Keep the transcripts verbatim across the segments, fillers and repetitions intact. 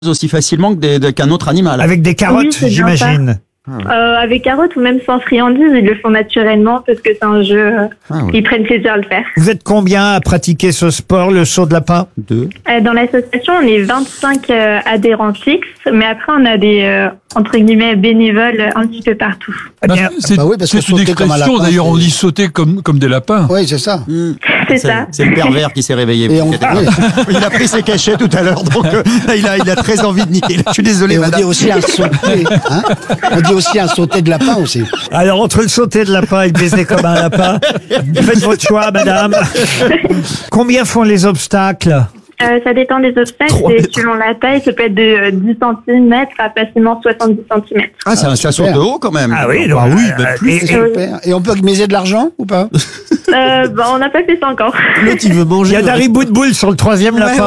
aussi facilement que des- de- qu'un autre animal. Avec des carottes, Oui, c'est bien j'imagine. Euh, avec carottes ou même sans friandises, ils le font naturellement parce que c'est un jeu. euh, Ah oui. Ils prennent plaisir à le faire. Vous êtes combien à pratiquer ce sport, le saut de lapin? Deux. Euh, dans l'association, on est vingt-cinq euh, adhérents fixes, mais après on a des euh, entre guillemets bénévoles un petit peu partout. Eh bien, C'est bah oui, parce que c'est une sauter comme un expression, lapin, d'ailleurs, on c'est- dit sauter comme, comme des lapins. Oui, c'est ça. Mmh. C'est ça. C'est le pervers qui s'est réveillé. Et on, oui. Il a pris ses cachets tout à l'heure, donc euh, il, a, il a très envie de niquer. Je suis désolé, Et on madame. dit aussi un sauté. Hein on dit aussi un sauté de lapin aussi. alors, entre le sauter de lapin et le baiser comme un lapin, faites votre choix, madame. Combien font les obstacles? Euh, ça dépend des obstacles, Trois et mètres. selon la taille, ça peut être de euh, dix centimètres à facilement soixante-dix centimètres. Ah, ça, ça saute de haut quand même. Ah oui, Ah donc, oui, euh, bah, plus. et- C'est super. Et on peut miser de l'argent ou pas? Euh, bah, on n'a pas fait ça encore. L'autre, il veut Il manger. y a Dari Boudboul sur le troisième lapin.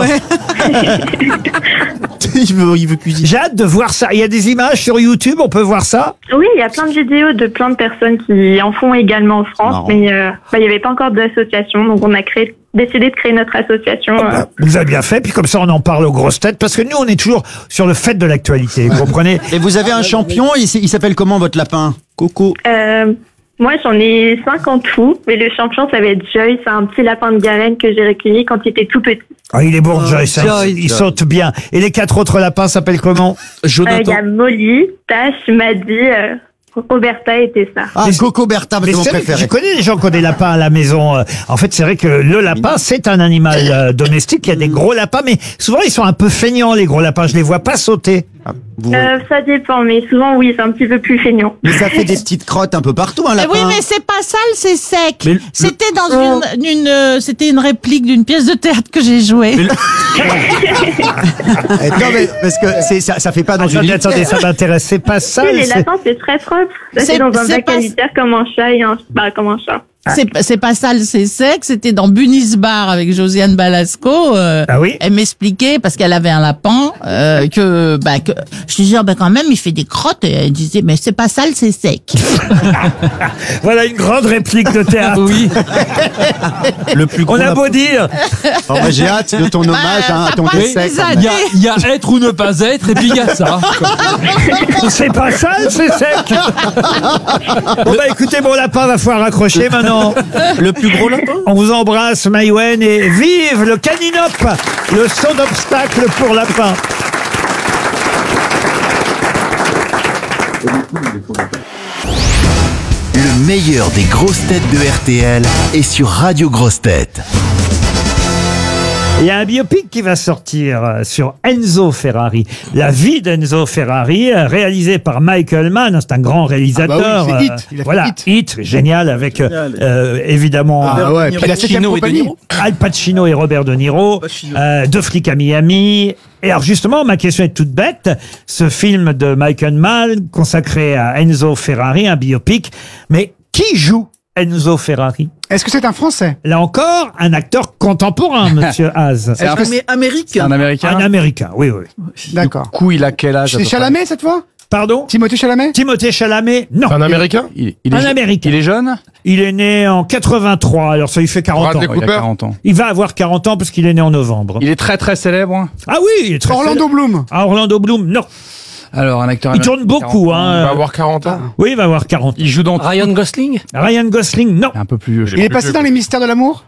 il, veut, il veut cuisiner. J'ai hâte de voir ça. Il y a des images sur YouTube, on peut voir ça? Oui, il y a plein de vidéos de plein de personnes qui en font également en France, Marrant. mais euh, bah, il n'y avait pas encore d'association, donc on a créé, décidé de créer notre association. euh. Bah, vous avez bien fait, puis comme ça on en parle aux grosses têtes, parce que nous on est toujours sur le fait de l'actualité, vous comprenez? Et vous avez un champion, il, s- il s'appelle comment votre lapin? Coco. Euh, moi, j'en ai cinq en tout, mais le champion, ça va être Joy. C'est un petit lapin de Garenne que j'ai recueilli quand il était tout petit. Ah, il est bon, Joyce, hein, Joyce. il saute bien. Et les quatre autres lapins s'appellent comment? Euh, Jonathan. Il y a Molly, Tash, Maddy, euh, Roberta et Tessa. Ah, Mais- Coco Bertha, Mais c'est mon c'est vrai que je préféré. connais des gens qui ont des lapins à la maison. Euh, En fait, c'est vrai que le lapin, c'est un animal euh, domestique. Il y a des gros lapins, mais souvent ils sont un peu feignants, les gros lapins. Je les vois pas sauter. Ah, vous- Euh, ça dépend, mais souvent, oui, c'est un petit peu plus feignant. Mais ça fait des petites crottes un peu partout, un Eh lapin. oui, mais c'est pas sale, c'est sec. Mais le- C'était dans une, une euh, c'était une réplique d'une pièce de théâtre que j'ai jouée. Eh, non, mais parce que c'est, ça, ça fait pas dans une Attendez, litière. attendez, ça m'intéresse. C'est pas ça. Oui, les c'est- lapins, c'est très propre. Ça C'est- fait dans un c'est bac pas- à litière comme un chat et un, bah, comme un chat. C'est c'est pas sale, c'est sec. C'était dans Bunis Bar avec Josiane Balasco. euh, Ah oui? Elle m'expliquait parce qu'elle avait un lapin euh, que bah que je disais ah, ben quand même il fait des crottes et elle disait mais c'est pas sale, c'est sec. Voilà une grande réplique de théâtre. Oui. Le plus gros On a lapin. beau dire. Oh, bah, j'ai hâte de ton hommage, hein, à ton ça passe décès. des quand années. même. Il y a, il y a être ou ne pas être, et puis il y a ça. C'est pas sale, c'est sec. Bon bah écoutez, mon lapin va falloir raccrocher maintenant. Le plus gros lapin? On vous embrasse, Maïwen, et vive le caninop, le saut d'obstacle pour lapin. Le meilleur des grosses têtes de R T L est sur Radio Grosses Têtes. Il y a un biopic qui va sortir euh, sur Enzo Ferrari. La vie d'Enzo Ferrari, euh, réalisé par Michael Mann. C'est un grand réalisateur. Ah bah oui, c'est Hit. Il a fait voilà, Hit. Hit, génial, avec euh, euh, évidemment Ah ouais, puis la septième Pacino et De compagnie. Niro. Al Pacino et Robert De Niro, Pacino. euh, Deux flics à Miami. Et alors justement, ma question est toute bête. Ce film de Michael Mann consacré à Enzo Ferrari, un biopic. Mais qui joue Enzo Ferrari? Est-ce que c'est un Français? Là encore, un acteur contemporain, monsieur Haas. Est-ce que c'est américain. Un Américain. Un Américain, oui, oui. D'accord. Du coup, il a quel âge à C'est peu près Chalamet cette fois? Pardon? Timothée Chalamet? Timothée Chalamet? Non. Un Américain? il, il est Un je- Américain. Il est jeune. Il est né en quatre-vingt-trois, alors ça lui fait quarante Bradley ans. Ouais, il a Cooper. quarante ans. Il va avoir quarante ans parce qu'il est né en novembre. Il est très très célèbre. hein. Ah oui, il est très Orlando Bloom. Ah, Orlando Bloom, non. Alors, un acteur Il américain. tourne beaucoup, Il va hein. avoir quarante ans. Oui, il va avoir quarante. Il joue dans. Ryan Gosling. Ryan Gosling, non. Un peu plus vieux. je Il est plus passé vieux. dans les mystères de l'amour?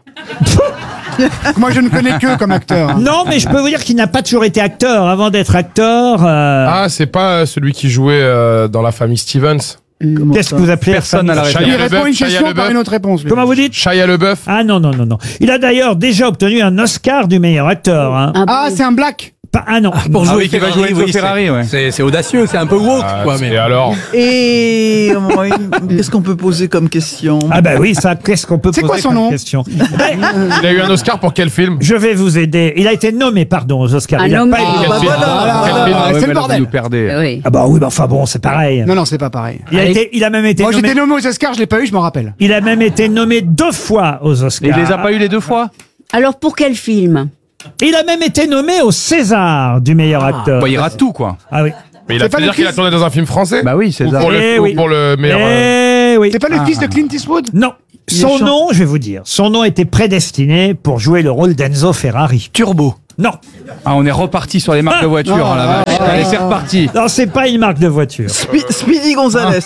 Moi je ne connais que comme acteur. hein. Non, mais je peux vous dire qu'il n'a pas toujours été acteur. Avant d'être acteur, euh, Ah, c'est pas euh, celui qui jouait euh, dans la famille Stevens. qu'est-ce que vous appelez Personne à la Shia Il LaBeouf, répond une Shia question par LaBeouf. une autre réponse. lui. Comment vous dites? Shia LaBeouf. Ah non, non, non, non. Il a d'ailleurs déjà obtenu un Oscar du meilleur acteur. Hein. Ah, c'est un black. Pas- ah non. Pour Non. jouer, qui va jouer Enzo Ferrari, ouais. C'est c'est audacieux, c'est un peu woke, Ah, quoi. c'est- Mais... alors, Et qu'est-ce qu'on peut poser comme question? Ah bah oui, ça, qu'est-ce qu'on peut C'est poser quoi son comme nom question? Ben, il a eu un Oscar pour quel film? je vais vous aider. Il a été nommé, pardon, aux Oscars. Un Il a homme- pas été- Ah, Quel bah film voilà, Quel voilà, film voilà. Ah, ouais, c'est mais le là, bordel. vous nous perdez. Oui. Ah bah oui, bah enfin bon, c'est pareil. Non, non, c'est pas pareil. Il a, été, il a même été Moi nommé. j'étais nommé aux Oscars, je l'ai pas eu, je m'en rappelle. Il a même été nommé deux fois aux Et Oscars. il les a pas eu les deux fois. Alors pour quel film? Il a même été nommé au César du meilleur acteur. Bah, il rate tout, quoi. Ah oui. Mais il a C'est pas fait le dire qu'il a fils- tourné dans un film français? Bah oui, c'est Ou ça. pour, le, Eh ou oui. pour le meilleur. euh, Eh oui. C'est pas le fils de Clint Eastwood? Non. Son nom, je vais vous dire, son nom était prédestiné pour jouer le rôle d'Enzo Ferrari. Turbo. Non. Ah, on est reparti sur les marques de voitures. Non, hein, la vache. ouais, Allez, ouais. c'est reparti. Non, c'est pas une marque de voiture. Spi- Speedy Gonzalez.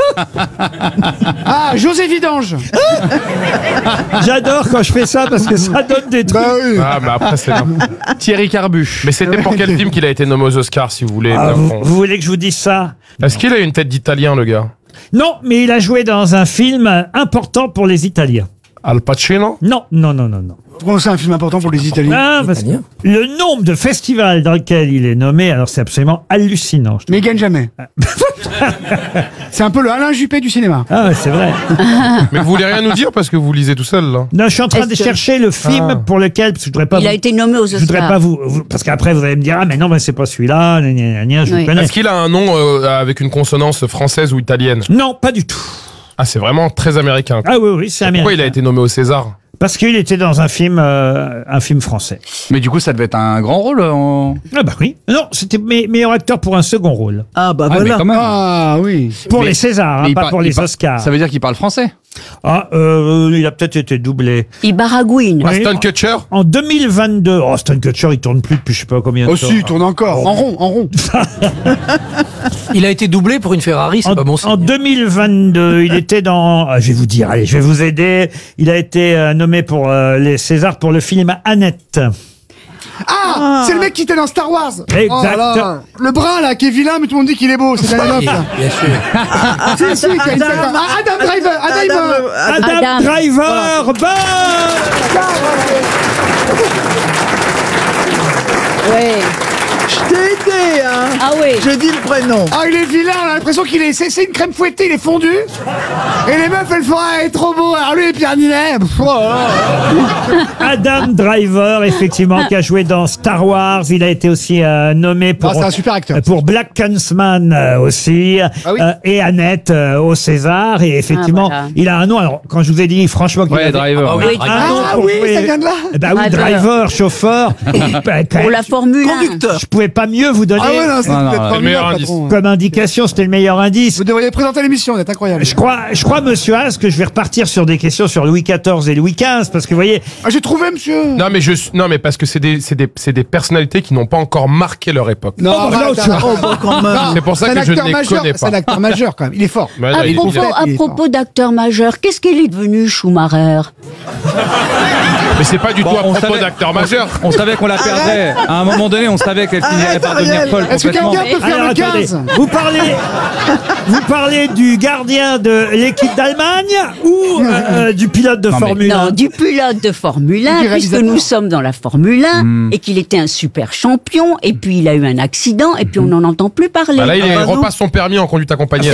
Ah, José Vidange. J'adore quand je fais ça parce que ça donne des trucs. Bah oui. Ah, mais après, c'est. Thierry Carbuche. Mais c'était pour quel film qu'il a été nommé aux Oscars, si vous voulez Ah, bien vous, comprendre. vous voulez que je vous dise ça? Est-ce qu'il a une tête d'italien, le gars? Non, mais il a joué dans un film important pour les Italiens. Al Pacino? Non, non, non, non, non. Pourquoi c'est un film important pour les Italiens? Ah, parce que le nombre de festivals dans lesquels il est nommé, alors c'est absolument hallucinant. je trouve. Mais il gagne jamais. C'est un peu le Alain Juppé du cinéma. Ah, ouais, c'est vrai. Mais vous voulez rien nous dire parce que vous lisez tout seul, là? Non, je suis en train de Est-ce que- chercher le film Ah. pour lequel, parce que je voudrais pas Il vous, a été nommé aux je voudrais Oscars. pas vous, vous- parce qu'après vous allez me dire, ah, mais non, mais c'est pas celui-là, gna, gna, gna, gna, je Oui. vous connais. Est-ce qu'il a un nom euh, avec une consonance française ou italienne? Non, pas du tout. Ah, c'est vraiment très américain. Ah oui, oui, c'est américain. Pourquoi il a été nommé au César? Parce qu'il était dans un film, euh, un film français. Mais du coup, ça devait être un grand rôle. En... Ah bah oui. Non, c'était me- meilleur acteur pour un second rôle. Ah bah Ah, mais voilà. quand même. Ah oui. Pour Mais- les Césars, hein, mais il pas par- pour il les par- Oscars. Ça veut dire qu'il parle français. Ah, euh, il a peut-être été doublé. Il baragouine. Oui. Aston Kutcher? En deux mille vingt-deux, oh, Aston Kutcher, il tourne plus depuis je sais pas combien de Oh temps. si, il tourne encore. En rond, en rond. Il a été doublé pour une Ferrari, c'est En, pas bon en signe. deux mille vingt-deux, il était dans... ah, je vais vous dire, allez, je vais vous aider. Il a été euh, nommé pour euh, les Césars pour le film Annette. Ah, c'est le mec qui était dans Star Wars. Exact. Oh là là. Le brun là, qui est vilain, mais tout le monde dit qu'il est beau. C'est Daniel là. Bien sûr. Si, si, qui a une tête- Ah, Adam Driver. Adam Driver. Adam, Adam. Driver, bonne Ouais. Je t'ai aidé, hein. Ah oui. Je dis le prénom. Ah, il est vilain, on a l'impression qu'il est. C'est c'est une crème fouettée, il est fondu. Et les meufs, elles font, ah, il est trop beau. Alors lui, Pierre Ninet. pff, oh là là. Adam Driver, effectivement, qui a joué dans Star Wars. Il a été aussi euh, nommé pour, Ah, c'est un super acteur. pour Black Klansman euh, aussi. Ah oui. Euh, et Annette euh, au César. Et effectivement, Ah, voilà. il a un nom. Alors, quand je vous ai dit, franchement, qu'il Ouais, avait Driver. Ah, un, oui. un nom Ah pour oui, jouer- ça vient de là. Eh ben oui, Driver. driver, chauffeur. Bah, quand Pour même, la Formule un. Conducteur. je pouvais pas mieux vous donner Ah ouais, non, c'est Non, non, peut-être non, pas le meilleur meilleur, indice. patron. comme indication. C'était le meilleur indice. Vous devriez présenter l'émission, vous êtes incroyable. Je crois, je crois, monsieur Haas, que je vais repartir sur des questions sur Louis quatorze et Louis quinze, parce que vous voyez, Ah, j'ai trouvé, monsieur. Non, mais je, non, mais parce que c'est des, c'est des, c'est des personnalités qui n'ont pas encore marqué leur époque. Non, Oh, bah, bah, non, t'as- tu vois. Oh, bah, quand même. Non, C'est pour ça c'est que un je ne acteur les majeur, connais C'est un pas. acteur majeur quand même. Il est fort. Mais À non, il est propos, bizarre. à il est propos d'acteur majeur, qu'est-ce qu'il est devenu, Schumacher? Mais c'est pas du Bon, tout à on propos savait- d'acteur majeur. On savait qu'on la perdrait. À un moment donné, on savait qu'elle finirait Arrête, par devenir Ariel. folle Est-ce que complètement. quelqu'un peut faire alors le attendez, quinze? vous parlez, vous parlez du gardien de l'équipe d'Allemagne ou euh, du pilote de Non, mais- Formule un? Non, du pilote de Formule Du un, puisque réalisateur. nous sommes dans la Formule un, et qu'il était un super champion, et puis il a eu un accident, et puis on n'en entend plus parler. Bah là, il Ah bah, nous. repasse son permis en conduite accompagnée.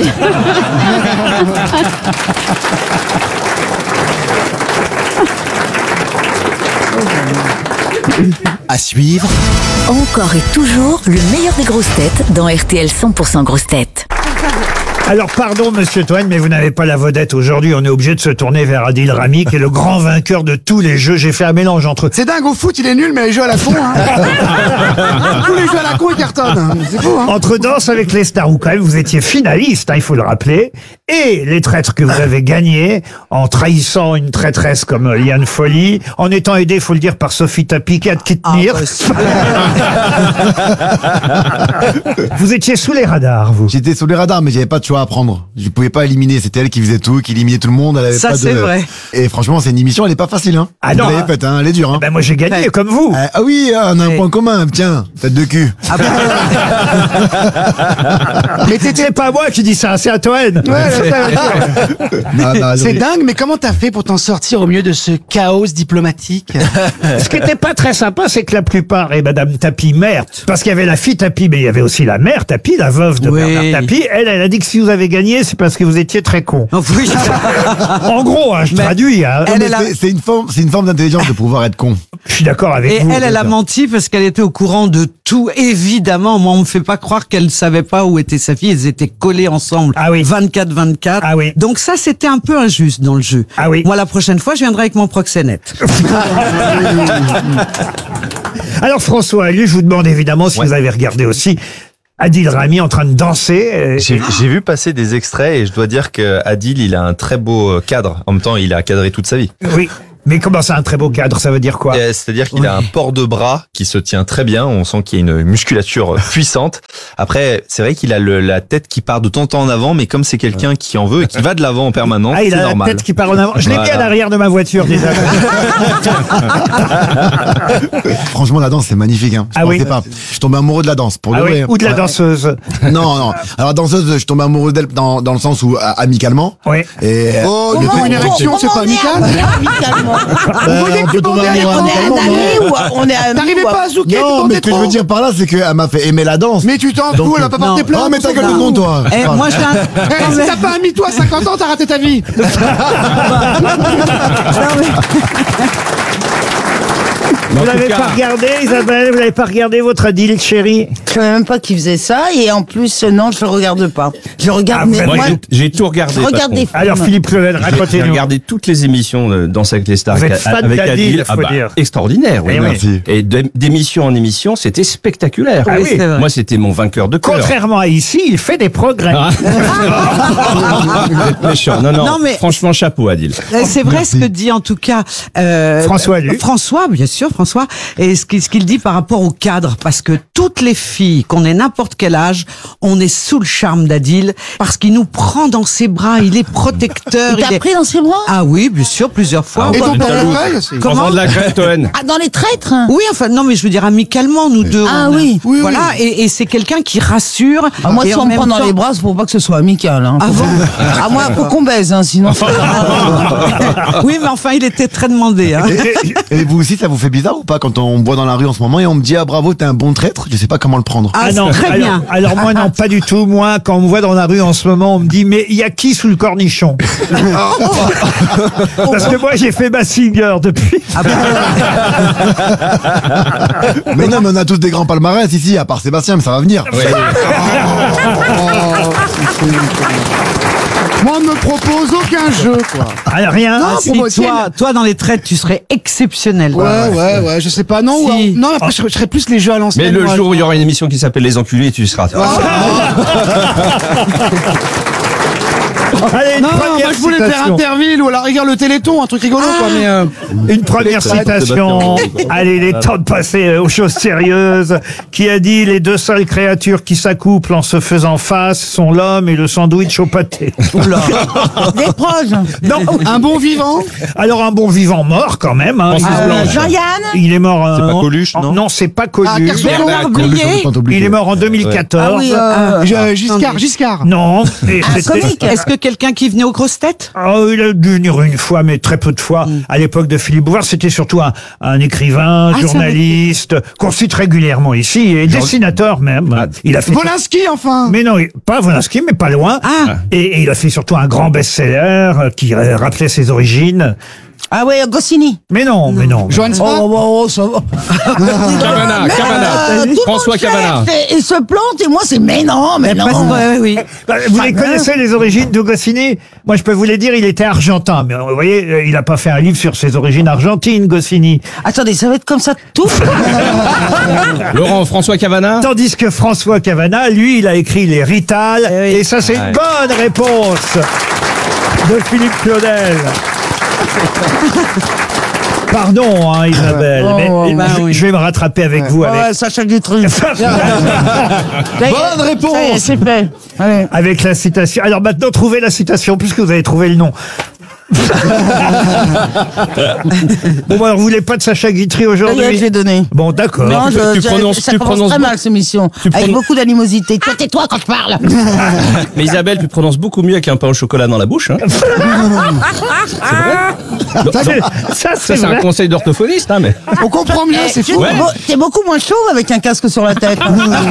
À suivre, Encore et toujours le meilleur des grosses têtes dans R T L cent pour cent grosses têtes. Alors pardon monsieur Toen, mais vous n'avez pas la vedette aujourd'hui. On est obligé de se tourner vers Adil Rami, qui est le grand vainqueur de tous les jeux. J'ai fait un mélange entre C'est dingue, au foot, il est nul, mais les jeux à la con, hein. Tous les jeux à la con, ils cartonnent. C'est fou, hein. entre Danse avec les stars, où quand même vous étiez finaliste, hein, il faut le rappeler, et les traîtres que vous avez gagnés en trahissant une traîtresse comme euh, Liane Folly, en étant aidé, il faut le dire, par Sophie Tapie qui a de qui tenir. Vous étiez sous les radars, vous. J'étais sous les radars, mais j'avais pas de choix à prendre. Je pouvais pas éliminer. C'était elle qui faisait tout, qui éliminait tout le monde. Elle avait Ça, pas de... c'est vrai. Et franchement, c'est une émission, elle est pas facile, hein. Ah Vous non, l'avez hein. faite, hein. Elle est dure, hein. Ben moi j'ai gagné, Ouais. comme vous. Ah, ah oui, ah, on a un Ouais. point commun. Tiens, tête de cul. Ah bah, Mais c'est pas moi qui dis ça, c'est à Toen. Ouais, là, ça- Non, non, C'est non. dingue, mais comment t'as fait pour t'en sortir au milieu de ce chaos diplomatique? Ce qui était pas très sympa, c'est que la plupart, et Madame Tapie, mère, parce qu'il y avait la fille Tapie, mais il y avait aussi la mère Tapie, la veuve de Oui. Bernard Tapie. Elle, elle a dit que si vous avez gagné, c'est parce que vous étiez très con. oh, oui. En gros, hein, je Mais- traduis. Hein. Elle Mais est là. c'est- C'est une forme, c'est une forme d'intelligence de pouvoir être con. Je suis d'accord avec Et vous. elle, elle a d'accord. menti parce qu'elle était au courant de tout. Évidemment, moi, on me fait pas croire qu'elle savait pas où était sa fille. Ils étaient collés ensemble. Ah oui. vingt-quatre vingt-quatre. Ah oui. Donc ça, c'était un peu injuste dans le jeu. Ah oui. Moi, la prochaine fois, je viendrai avec mon proxénète. Alors François, lui, je vous demande évidemment si Ouais. vous avez regardé aussi Adil Rami en train de danser. euh, J'ai j'ai vu passer des extraits et je dois dire que Adil, il a un très beau cadre. En même temps, il a cadré toute sa vie. Oui. Mais comment ça, un très beau cadre, ça veut dire quoi? Euh, C'est-à-dire qu'il a un port de bras qui se tient très bien. On sent qu'il y a une musculature puissante. Après, c'est vrai qu'il a le, la tête qui part de temps en temps en avant, mais comme c'est quelqu'un qui en veut et qui va de l'avant en permanence, Ah, il c'est a normal. la tête qui part en avant. Je l'ai mis à l'arrière de ma voiture, déjà. Franchement, la danse, c'est magnifique. Hein. Je Ah oui. pensais pas. Je suis tombé amoureux de la danse. Pour Ah le oui, vrai. ou de la Ouais. danseuse. Non, non. Alors, la danseuse, je suis tombé amoureux d'elle dans, dans le sens où, euh, amicalement. Oui. Et, Oh, de non, fait- une érection, c'est pas amical. Amicalement. Euh, Vous voulez on que peut tu tomber m'en amoureux On est amicalement, amis non. ou on est amis T'arrivais ou- pas à zouker, Non, tu mais ce que je veux dire par là, c'est qu'elle m'a fait aimer la danse. Mais tu t'en Donc, fous, elle va pas porter non. plainte. Oh, mais ta on s'en gueule de fout. con, toi. Eh, Ah. moi, je suis un... Eh, si t'as pas un mytho à cinquante ans, t'as raté ta vie. Non, mais- Vous En tout l'avez cas- pas regardé, Isabelle? Vous l'avez pas regardé, votre adulte, chérie? Je savais même pas qu'il faisait ça et en plus euh, non, je le regarde pas. Je regarde Ah, mais moi, moi, j'ai- j'ai tout regardé, je regarde patron. des films. Alors, Philippe Claudel, J'ai- J'ai racontez-nous. regardé toutes les émissions de Danse avec les stars Vous êtes avec, fan avec d'Adil, Adil. faut dire. Extraordinaire, oui. Eh oui. Merci. Et de- d'émission en émission, c'était spectaculaire. Ah oui, c'est vrai. Moi, c'était mon vainqueur de cœur. Contrairement à ici, il fait des progrès. Ah. Vous êtes méchant. Non, non, Non, mais- franchement, chapeau, Adil. Euh, C'est vrai ce que dit en tout cas euh, François Luc. François, bien sûr, François. Et ce qu'il ce qu'il dit par rapport au cadre, parce que toutes les filles, qu'on ait n'importe quel âge, on est sous le charme d'Adil, parce qu'il nous prend dans ses bras, il est protecteur. Il t'a est- pris dans ses bras? Ah oui, bien sûr, plusieurs fois. Et ton c'est jaloux. portefeuille aussi. Comment Prends de la graine, Toen. Ah, dans les traîtres? Oui, enfin, non, mais je veux dire amicalement, nous deux. Ah on a- oui. Oui, Voilà, et, et c'est quelqu'un qui rassure. Ah, moi, et si en on me même prend dans temps- les bras, c'est pour pas que ce soit amical. Hein. Ah bon Ah, moi, faut qu'on baise, hein, sinon. Oui, mais enfin, il était très demandé. Hein. Et, et vous aussi, ça vous fait bizarre ou pas quand on me voit dans la rue en ce moment et on me dit ah bravo, t'es un bon traître. Je sais pas comment le prendre. Ah, non, très alors, bien. alors moi non, pas du tout. Moi, quand on me voit dans la rue en ce moment, on me dit mais il y a qui sous le cornichon? Parce que moi j'ai fait ma singer depuis. Ah bah, Mais non, mais on a tous des grands palmarès ici, à part Sébastien, mais ça va venir. Moi, on ne me propose aucun jeu, quoi. Alors rien. Non, ah, pour si, moi, toi, toi, dans les traites, tu serais exceptionnel. Ouais, ouais, ouais, je sais pas. Non, Si. ouais, non, après, je, je serais plus les jeux à l'ancienne. Mais le moi. jour où il y aura une émission qui s'appelle Les Enculés, tu seras. Allez, une Non, première moi je voulais faire citation. Interville ou à la rigueur le Téléthon, un truc rigolo, quoi, mais. euh, Une première Les traites de citation. Bastien. Allez, il est temps de passer euh, aux choses sérieuses. Qui a dit les deux seules créatures qui s'accouplent en se faisant face sont l'homme et le sandwich au pâté. Des proches. Non. Un bon vivant. Alors un bon vivant mort quand même. Hein. Francis Il- Blanche. Jean-Yann? Il est mort. C'est euh, pas en- Coluche, en- non Non, c'est pas Ah, Coluche. Kersozon. Bernard Coluche, Blier. on peut oublier. Il est mort en deux mille quatorze. Ah oui, euh, Je- euh, Giscard, Giscard. Non. Et Un c'était- comique. Est-ce que quelqu'un qui venait aux grosses têtes Oh, il a dû venir une fois, mais très peu de fois. À l'époque de Philippe Bouvard, c'était surtout un, un écrivain, Ah, c'est journaliste, qu'on cite régulièrement ici, et dessinateur même. Il a fait. Volinsky, enfin. Mais non, il- pas Volinsky, mais pas loin. Ah. Et, et il a fait surtout un grand best-seller euh, qui euh, rappelait ses origines. Ah ouais, Goscinny. Mais non, mais non. Johann Oh, Spark. oh, oh, ça va. Cavana, Cavana. Euh, tout le François monde Cavana. cherche et- Il se plante et moi c'est mais non, mais non. Parce- ouais, oui. Bah, vous les connaissez, les origines de Goscinny? Moi, je peux vous les dire, il était argentin. Mais vous voyez, euh, il n'a pas fait un livre sur ses origines argentines, Goscinny. Attendez, ça va être comme ça tout. Laurent, François Cavana. Tandis que François Cavana, lui, il a écrit les Rital. Et ça, c'est une bonne réponse de Philippe Claudel. Pardon, hein, Isabelle, Oh, mais bah je, oui. je vais me rattraper avec vous. Avec, Ouais, Sacha Guitry. Bonne réponse. Ça y est, c'est fait. Allez. avec la citation. Alors maintenant, trouvez la citation, puisque vous avez trouvé le nom. Bon, bah, alors, vous voulez pas de Sacha Guitry Ça y est, aujourd'hui? j'ai donné. Bon, d'accord. Non, tu- je, tu je- prononces- ça tu commence prononces très beaucoup- mal cette émission, tu avec prononces- beaucoup d'animosité. Toi, tais-toi quand je parle. Mais Isabelle, tu prononces beaucoup mieux avec un pain au chocolat dans la bouche. Hein. Ça, c'est- ça, Ça, c'est c'est un vrai. conseil d'orthophoniste, hein, mais. On comprend mieux, c'est Tu- fou. t'es beau- T'es beaucoup moins chauve avec un casque sur la tête.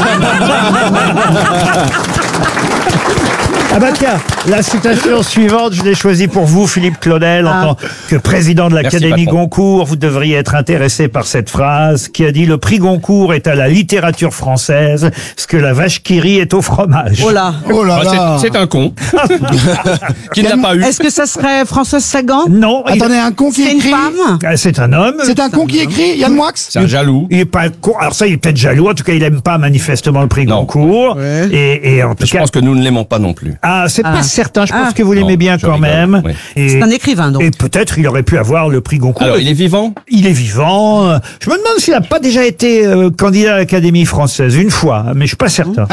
Ah bah tiens, la citation suivante, je l'ai choisie pour vous, Philippe Claudel, en Ah. tant que président de l'Académie patron. Goncourt. Vous devriez être intéressé par cette phrase qui a dit « Le prix Goncourt est à la littérature française ce que la vache qui rit est au fromage. » Oh là. Oh là Ah, là. c'est- c'est un con. Qui ne l'a pas eu. Est-ce que ça serait Françoise Sagan Non, il- Attendez, un con qui C'est une écrit. femme Ah, c'est un homme. C'est un con qui écrit. Yann Moix. C'est un jaloux. Il est pas con. Alors ça, il est peut-être jaloux. En tout cas, il aime pas manifestement le prix Non. Goncourt. Ouais. Et, et en tout Je cas, pense que nous ne l'aimons pas non plus. Ah, c'est Ah. pas certain. Je pense Ah. que vous l'aimez Non, bien je quand rigole, même. oui. Et, C'est un écrivain, donc. et peut-être il aurait pu avoir le prix Goncourt. Alors, il est vivant? Il est vivant. Je me demande s'il n'a pas déjà été euh, candidat à l'Académie française une fois, mais je suis pas certain.